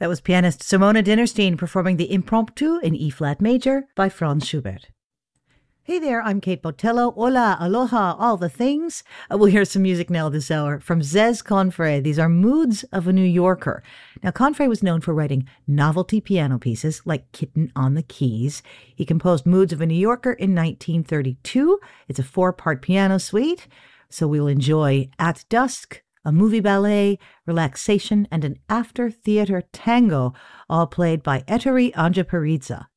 That was pianist Simona Dinnerstein performing the Impromptu in E-flat major by Franz Schubert. Hey there, I'm Kate Botello. Hola, aloha, all the things. We'll hear some music now this hour from Zez Confrey. These are Moods of a New Yorker. Now, Confrey was known for writing novelty piano pieces like Kitten on the Keys. He composed Moods of a New Yorker in 1932. It's a 4-part piano suite, so we'll enjoy At Dusk, a movie ballet, relaxation, and an after-theater tango, all played by Ettore Anjaparizza.